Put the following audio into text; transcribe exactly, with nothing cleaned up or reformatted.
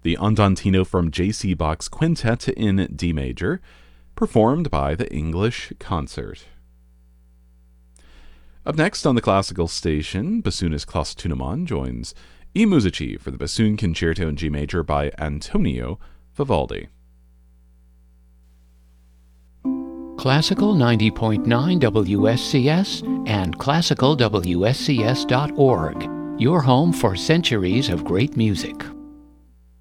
the Andantino from J C. Bach's Quintet in D major, performed by the English Concert. Up next on the classical station, bassoonist Klaus Tunemann joins I Musici for the Bassoon Concerto in G major by Antonio Vivaldi. Classical ninety point nine W S C S and classical W S C S dot org, your home for centuries of great music.